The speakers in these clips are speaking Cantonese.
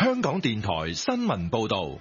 香港電台新聞報道。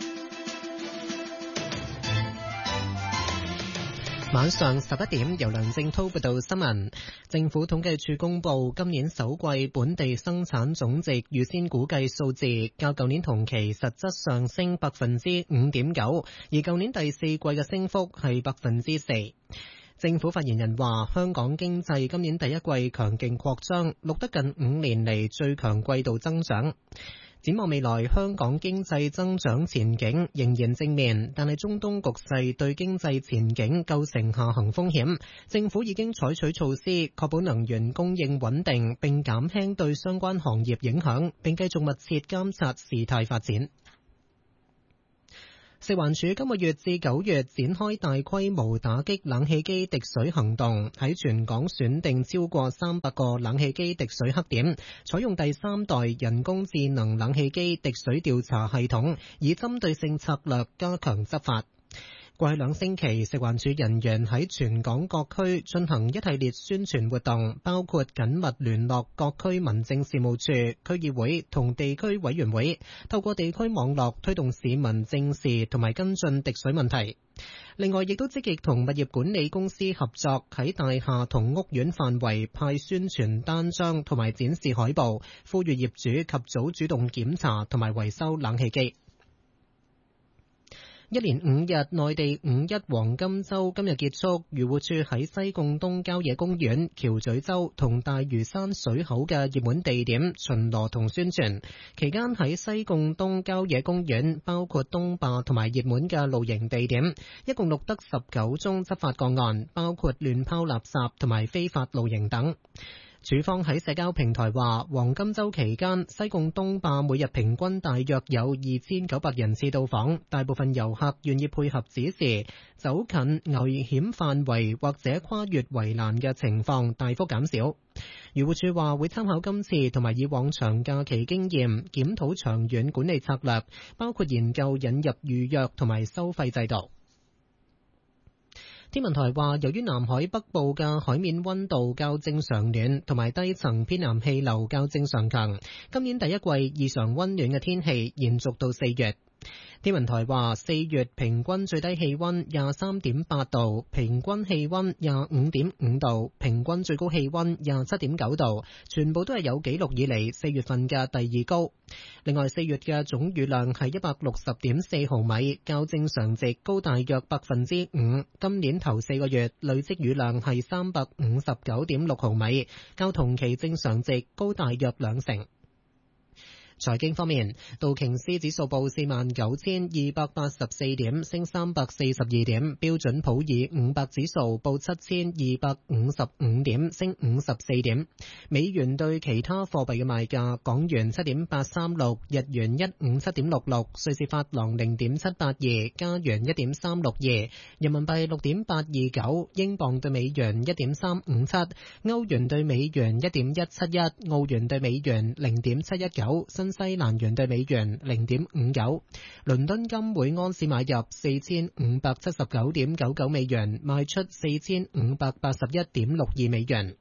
晚上11點，由梁正濤報道新聞。政府統計處公布今年首季本地生產總值預先估計數字，較舊年同期實質上升 5.9%， 而舊年第四季嘅升幅係 4%。政府發言人話，香港經濟今年第一季強勁擴張，錄得近5年嚟最強季度增長。展望未來，香港經濟增長前景仍然正面，但係中東局勢對經濟前景構成下行風險。政府已經採取措施，確保能源供應穩定，並減輕對相關行業影響，並繼續密切監察事態發展。食環署今個月至9月展開大規模打擊冷氣機滴水行動，喺全港選定超過300個冷氣機滴水黑點，採用第3代人工智能冷氣機滴水調查系統，以針對性策略加強執法。過去2星期，食環署人員喺全港各區進行一系列宣傳活動，包括緊密聯絡各區民政事務處、區議會同地區委員會，透過地區網絡推動市民正視同埋跟進滴水問題。另外，亦都積極同物業管理公司合作，喺大廈同屋苑範圍派宣傳單張同埋展示海報，呼籲業主及早主動檢查同埋維修冷氣機。一連5日內地5一黃金週今日結束，漁護署喺西貢東郊野公園、橋咀洲同大嶼山水口嘅熱門地點巡邏同宣傳。期間喺西貢東郊野公園，包括東壩同埋熱門嘅露營地點，一共錄得19宗執法個案，包括亂拋垃圾同埋非法露營等。署方喺社交平台話，黃金週期間，西貢東壩每日平均大約有2900人次到訪，大部分遊客願意配合指示，走近危險範圍或者跨越圍欄嘅情況大幅減少。漁護署話會參考今次同埋以往長假期經驗，檢討長遠管理策略，包括研究引入預約同埋收費制度。天文台話，由於南海北部嘅海面溫度較正常暖，同埋低層偏南氣流較正常強，今年第一季異常溫暖嘅天氣延續到4月。天文台話，4月平均最低氣溫23.8度，平均氣溫25.5度，平均最高氣溫27.9度，全部都係有紀錄以嚟4月份嘅第二高。另外，4月嘅總雨量係160.4毫米，較正常值高大約5%。今年頭4個月累積雨量係359.6毫米，較同期正常值高大約2成。財經方面，道瓊斯指數報49,284點，升342點；標準普爾500指數報7,255點，升54點。美元對其他貨幣嘅賣價：港元7.836，日元157.66，瑞士法郎0.782，加元1.362，人民幣6.829，英鎊對美元1.357，歐元對美元1.171，澳元對美元0.719，新西蘭元對美元0.59，倫敦金每盎司買入4579.99美元，賣出4581.62美元。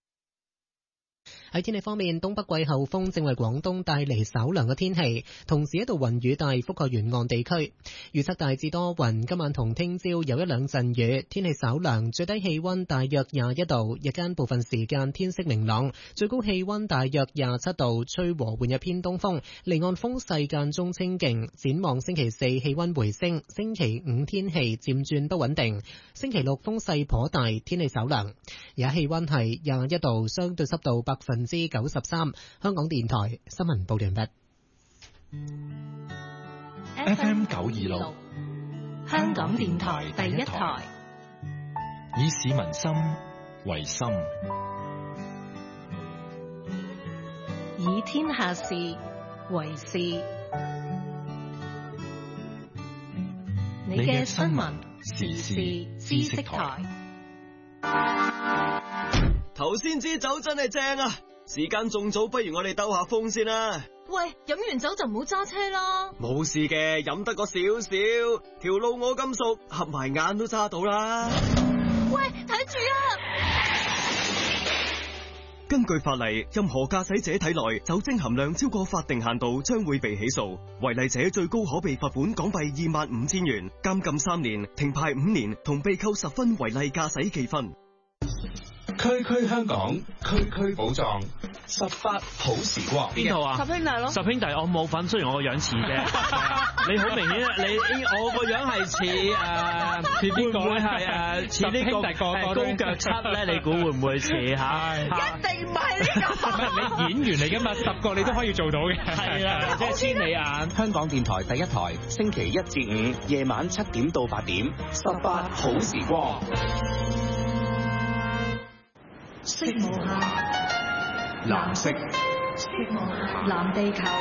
喺天氣方面，東北季候風正為廣東帶嚟稍涼嘅天氣，同時一道雲雨帶覆蓋沿岸地區。預測大致多雲，今晚同聽朝有1兩陣雨，天氣稍涼，最低氣溫大約21度，日間部分時間天色明朗，最高氣溫大約27度，吹和緩嘅偏東風，離岸風勢間中清勁。展望星期4氣溫回升，星期5天氣漸轉不穩定，星期6風勢頗大，天氣稍涼。而家氣溫係21度，相對濕度93%。香港電台新聞報道完畢。FM 926， 香港電台第一台， 以市民心為心， 以天下事為事。你嘅新聞時事知識台。 頭先支酒真係正啊！時間仲早，不如我哋兜下風先啦。 喂，飲完酒就唔好揸車啦。 冇事嘅，飲得個少少，條路我咁熟，合埋眼都揸到啦。 喂，睇住啊！ 根據法例，任何駕駛者體內酒精含量超過法定限度，將會被起訴。違例者最高可被罰款港幣25,000元、監禁3年、停牌5年，同被扣10分違例駕駛記分。 區區香港，區區寶藏，18好時光。 邊套啊？ 十兄弟咯。 十兄弟我冇份，雖然我個樣似啫。你好明顯，我個樣係似邊個咧？係似呢個高腳七咧？你估會唔會似嚇？ 一定唔係呢個。 你演員嚟㗎嘛，10個你都可以做到嘅。係啦，即係千里眼。 香港電台第一台，星期1至5夜晚7點到8點，18好時光。 色無限， 藍色， 色無限，藍地球。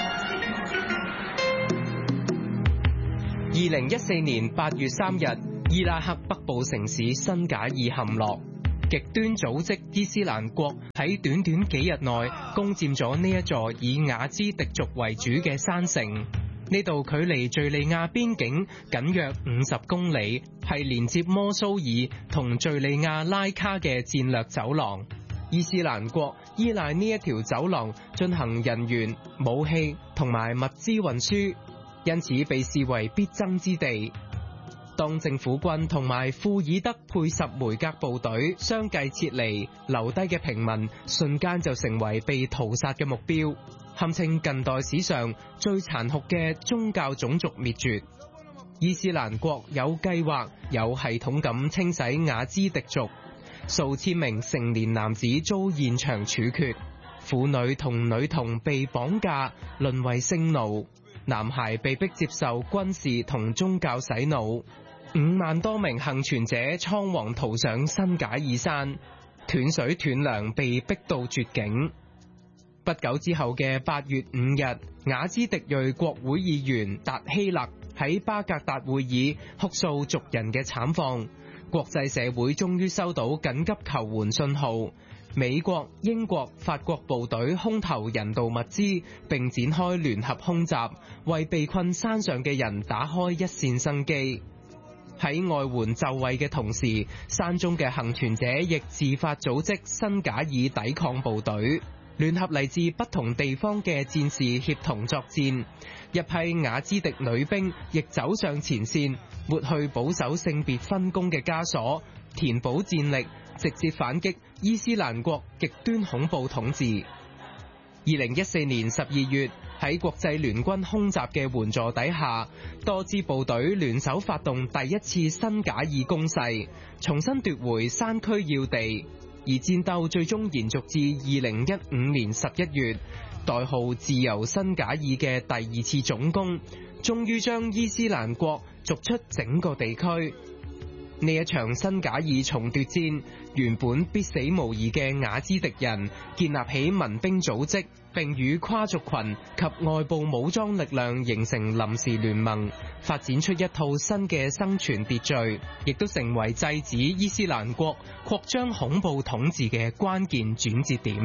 2014年8月3日，伊拉克北部城市新賈爾陷落，極端組織伊斯蘭國喺短短幾日內攻佔咗呢一座以雅茲迪族為主嘅山城。呢度距離敘利亞邊境僅約50公里，係連接摩蘇爾同敘利亞拉卡嘅戰略走廊。伊斯蘭國依賴呢一條走廊進行人員、武器同埋物資運輸，因此被視為必爭之地。當政府軍同埋庫爾德佩什梅格部隊相繼撤離，留低嘅平民瞬間就成為被屠殺嘅目標，堪稱近代史上最殘酷嘅宗教種族滅絕。伊斯蘭國有計劃、有系統咁清洗雅茲迪族，數千名成年男子遭現場處決，婦女同女童被綁架，淪為性奴，男孩被迫接受軍事同宗教洗腦。5萬多名幸存者倉皇逃上新賈爾山，斷水斷糧，被逼到絕境。不久之後嘅8月5日，雅茲迪裔國會議員達希勒喺巴格達會議哭訴族人嘅慘況，國際社會終於收到緊急求援信號，美國、英國、法國部隊空投人道物資，並展開聯合空襲，為被困山上嘅人打開一線生機。喺外援就位嘅同時，山中嘅幸存者亦自發組織新賈爾抵抗部隊，聯合嚟自不同地方嘅戰士協同作戰。一批雅茲迪女兵亦走上前線，抹去保守性別分工嘅枷鎖，填補戰力，直接反擊伊斯蘭國極端恐怖統治。2014年12月，喺國際聯軍空襲嘅援助底下，多支部隊聯手發動第一次新賈爾攻勢，重新奪回山區要地。而戰鬥最終延續至2015年11月，代號自由新賈爾嘅第2次總攻，終於將伊斯蘭國逐出整個地區。呢一場新賈爾重奪戰，原本必死無疑嘅雅茲迪人建立起民兵組織，並與跨族群及外部武裝力量形成臨時聯盟，發展出一套新嘅生存秩序，亦都成為制止伊斯蘭國擴張恐怖統治嘅關鍵轉折點。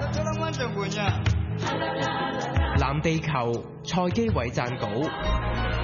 藍地球，蔡基偉撰稿。